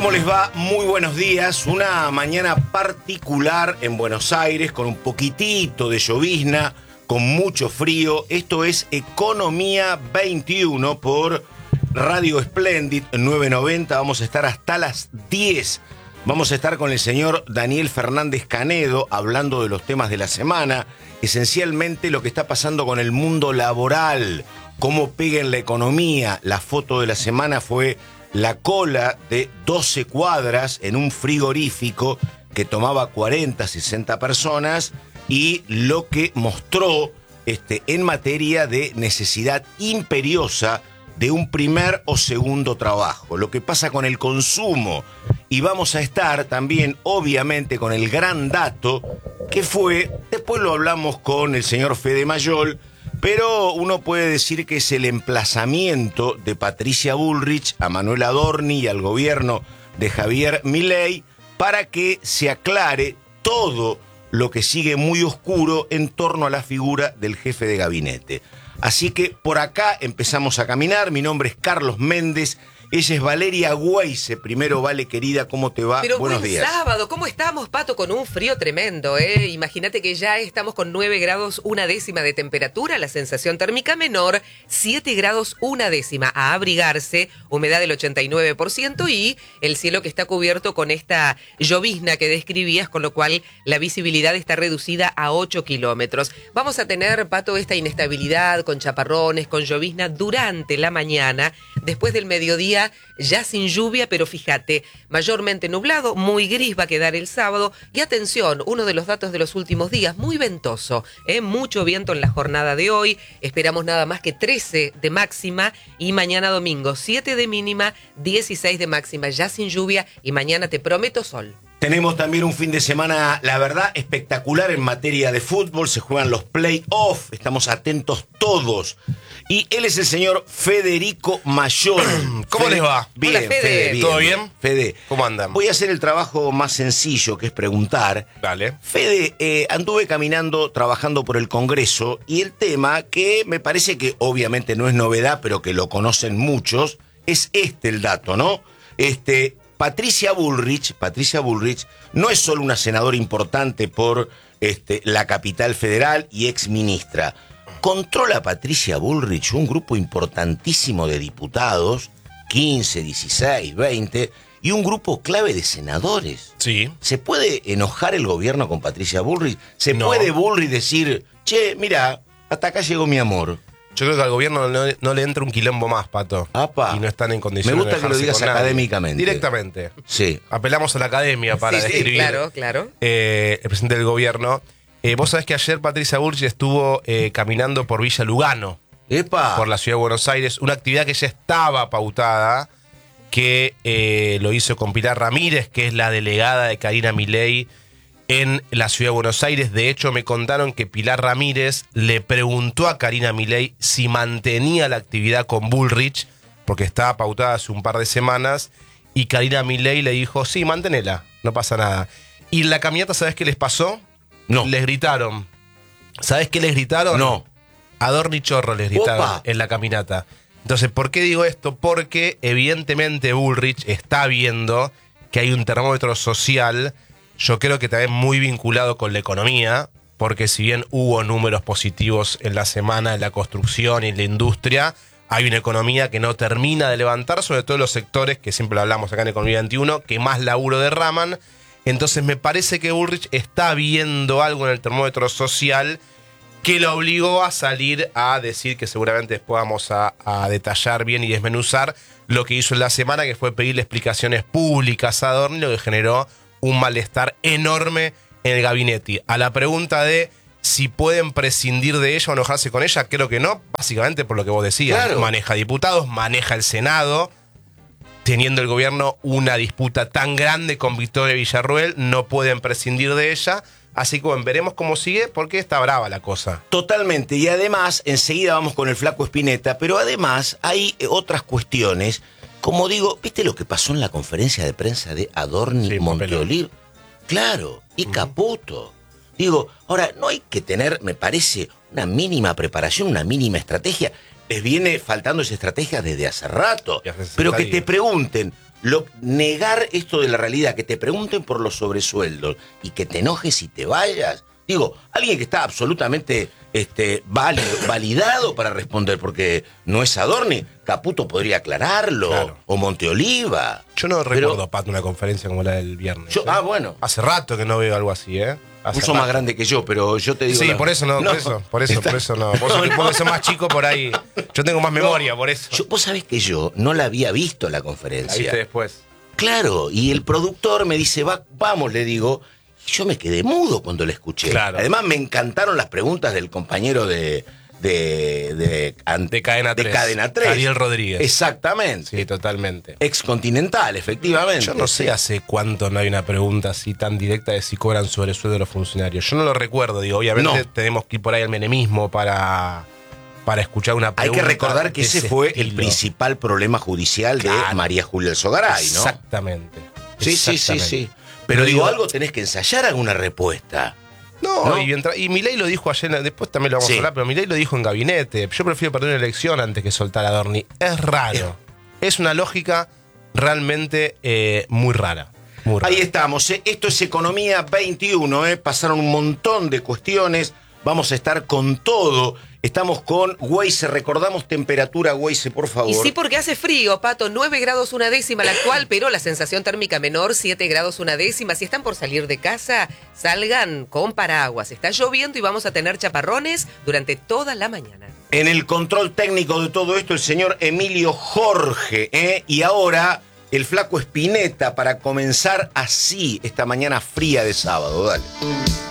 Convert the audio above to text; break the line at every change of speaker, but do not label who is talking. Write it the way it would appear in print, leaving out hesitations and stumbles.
¿Cómo les va? Muy buenos días. Una mañana particular en Buenos Aires con un poquitito de llovizna, con mucho frío. Esto es Economía 21 por Radio Splendid 990. Vamos a estar hasta las 10. Vamos a estar con el señor Daniel Fernández Canedo hablando de los temas de la semana, esencialmente lo que está pasando con el mundo laboral, cómo pega en la economía. La foto de la semana fue la cola de 12 cuadras en un frigorífico que tomaba 40, 60 personas y lo que mostró en materia de necesidad imperiosa de un primer o segundo trabajo, lo que pasa con el consumo. Y vamos a estar también, obviamente, con el gran dato que fue, después lo hablamos con el señor Fede Mayol, pero uno puede decir que es el emplazamiento de Patricia Bullrich a Manuel Adorni y al gobierno de Javier Milei para que se aclare todo lo que sigue muy oscuro en torno a la figura del jefe de gabinete. Así que por acá empezamos a caminar. Mi nombre es Carlos Méndez. Ella es Valeria Güeyse. Primero, Vale, querida, ¿cómo te va?
Pero
buenos días.
Sábado, ¿cómo estamos, Pato? Con un frío tremendo, Imagínate que ya estamos con 9 grados 1/10 de temperatura, la sensación térmica menor, 7 grados 1/10, a abrigarse, humedad del 89% y el cielo que está cubierto con esta llovizna que describías, con lo cual la visibilidad está reducida a 8 kilómetros. Vamos a tener, Pato, esta inestabilidad con chaparrones, con llovizna durante la mañana, después del mediodía ya sin lluvia, pero fíjate, mayormente nublado, muy gris va a quedar el sábado. Y atención, uno de los datos de los últimos días, muy ventoso, mucho viento en la jornada de hoy. Esperamos nada más que 13 de máxima y mañana domingo 7 de mínima, 16 de máxima, ya sin lluvia y mañana te prometo sol.
Tenemos también un fin de semana, la verdad, espectacular en materia de fútbol. Se juegan los play-off, estamos atentos todos. Y él es el señor Federico Mayol.
¿Cómo les va?
Bien,
Hola, Fede.
Fede, bien.
¿Todo bien?
Fede,
¿Cómo andan?
voy a hacer el trabajo más sencillo, que es preguntar.
Dale.
Fede, anduve caminando, trabajando por el Congreso, y el tema, que me parece que obviamente no es novedad, pero que lo conocen muchos, es el dato, ¿no? Patricia Bullrich no es solo una senadora importante por la capital federal y exministra. Controla Patricia Bullrich un grupo importantísimo de diputados, 15, 16, 20, y un grupo clave de senadores.
Sí.
¿Se puede enojar el gobierno con Patricia Bullrich? ¿Se
No.
puede Bullrich decir, che, mira, hasta acá llegó mi amor?
Yo creo que al gobierno no le entra un quilombo más, Pato.
Apa.
Y no están en condiciones
Me gusta
de
que lo
dejarse
digas
con nadie.
académicamente.
Directamente.
Sí.
Apelamos a la academia para
Sí,
describir
claro.
el presidente del gobierno. Vos sabés que ayer Patricia Bullrich estuvo caminando por Villa Lugano,
¡Epa!
por la ciudad de Buenos Aires, una actividad que ya estaba pautada, que lo hizo con Pilar Ramírez, que es la delegada de Karina Milei en la ciudad de Buenos Aires. De hecho, me contaron que Pilar Ramírez le preguntó a Karina Milei si mantenía la actividad con Bullrich, porque estaba pautada hace un par de semanas, y Karina Milei le dijo, sí, manténela, no pasa nada. Y en la caminata, ¿sabés qué les pasó?
No.
Les gritaron. ¿Sabés qué les gritaron?
No.
Adorni Chorro les gritaron.
Opa.
En la caminata. Entonces, ¿por qué digo esto? Porque evidentemente Bullrich está viendo que hay un termómetro social, yo creo que también muy vinculado con la economía, porque si bien hubo números positivos en la semana en la construcción y en la industria, hay una economía que no termina de levantar, sobre todo los sectores, que siempre lo hablamos acá en Economía 21, que más laburo derraman. Entonces me parece que Bullrich está viendo algo en el termómetro social que lo obligó a salir a decir, que seguramente después vamos a detallar bien y desmenuzar lo que hizo en la semana, que fue pedirle explicaciones públicas a Adorni, lo que generó un malestar enorme en el gabinete. A la pregunta de si pueden prescindir de ella o enojarse con ella, creo que no, básicamente por lo que vos decías.
Claro.
Maneja diputados, maneja el Senado. Teniendo el gobierno una disputa tan grande con Victoria Villarruel, no pueden prescindir de ella. Así que bueno, veremos cómo sigue, porque está brava la cosa.
Totalmente, y además, enseguida vamos con el flaco Spinetta, pero además hay otras cuestiones, como digo, ¿viste lo que pasó en la conferencia de prensa de Adorni,
Sí,
Monteolivo? Claro, y Caputo. Digo, ahora, no hay que tener, me parece, una mínima preparación, una mínima estrategia. Les viene faltando esa estrategia desde hace rato.
Y hace 60
Pero que te
días.
pregunten, negar esto de la realidad, que te pregunten por los sobresueldos y que te enojes y te vayas. Digo, alguien que está absolutamente validado para responder, porque no es Adorni. Caputo podría aclararlo,
claro.
O Monteoliva.
Yo no recuerdo, Pato, una conferencia como la del viernes.
Bueno.
Hace rato que no veo algo así, ¿eh?
Vos sos más grande que yo, pero yo te digo...
Sí, por eso no. Por eso no. Vos sos más chico por ahí. Yo tengo más memoria, por eso.
Vos sabés que yo no la había visto la conferencia.
La viste después.
Claro, y el productor me dice, vamos, le digo... Yo me quedé mudo cuando la escuché.
Claro.
Además, me encantaron las preguntas del compañero de
Cadena 3.
De Cadena 3.
Ariel Rodríguez.
Exactamente.
Sí, totalmente.
Excontinental, efectivamente.
Yo no sé hace cuánto no hay una pregunta así tan directa de si cobran sobresueldo los funcionarios. Yo no lo recuerdo, digo, obviamente tenemos que ir por ahí al menemismo para escuchar una pregunta.
Hay que recordar que ese fue el
estilo.
Principal problema judicial de María Julia Alzogaray, ¿no?
Exactamente.
Sí. Pero digo, algo tenés que ensayar alguna respuesta.
No. Y Milei lo dijo ayer, después también lo vamos a hablar, pero Milei lo dijo en gabinete. Yo prefiero perder una elección antes que soltar a Adorni. Es raro. Es una lógica realmente muy rara.
Ahí estamos. Esto es Economía 21. Pasaron un montón de cuestiones. Vamos a estar con todo. Estamos con Weise. Recordamos temperatura, Weise, por favor.
Y sí, porque hace frío, Pato. 9 grados una décima la actual, pero la sensación térmica menor, 7 grados una décima. Si están por salir de casa, salgan con paraguas. Está lloviendo y vamos a tener chaparrones durante toda la mañana.
En el control técnico de todo esto, el señor Emilio Jorge. Y ahora, el flaco Spinetta para comenzar así esta mañana fría de sábado. Dale.